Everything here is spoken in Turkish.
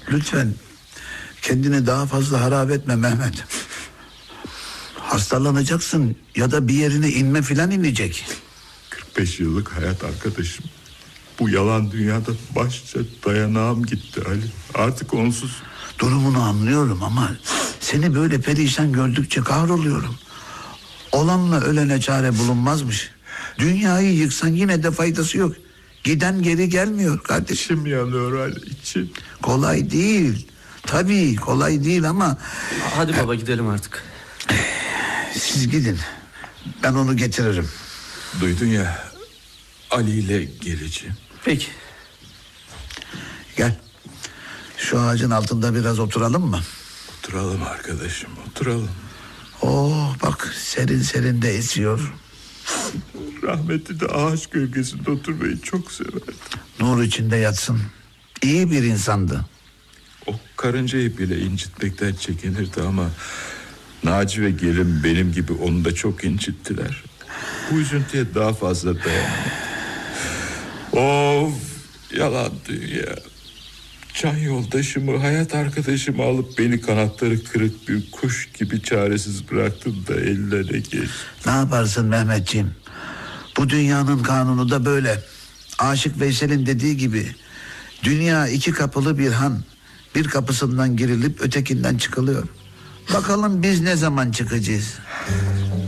Lütfen kendini daha fazla harap etme Mehmet. Hastalanacaksın ya da bir yerine inme filan inecek. 45 yıllık hayat arkadaşım. Bu yalan dünyada başça dayanağım gitti Ali. Artık onsuz. Durumunu anlıyorum ama seni böyle perişan gördükçe kahroluyorum. Olanla ölene çare bulunmazmış. Dünyayı yıksan yine de faydası yok. Giden geri gelmiyor kardeşim. İçim yanıyor Ali, içim. Kolay değil. Tabii kolay değil ama... Hadi baba gidelim artık. Siz gidin. Ben onu getiririm. Duydun ya, Ali ile geleceğim. Peki. Gel. Şu ağacın altında biraz oturalım mı? Oturalım arkadaşım, oturalım. Oh bak serin serin de esiyor. Rahmetli de ağaç gölgesinde oturmayı çok severdi. Nur içinde yatsın. İyi bir insandı. O karıncayı bile incitmekten çekinirdi ama Naci ve gelin benim gibi onu da çok incittiler. Bu üzüntüye daha fazla dayanamadım. Of, yalan dünya. Can yoldaşımı, hayat arkadaşımı alıp beni kanatları kırık bir kuş gibi çaresiz bıraktın da ellerine geç. Ne yaparsın Mehmetciğim? Bu dünyanın kanunu da böyle. Aşık Veysel'in dediği gibi dünya iki kapılı bir han. Bir kapısından girilip ötekinden çıkılıyor. Bakalım biz ne zaman çıkacağız?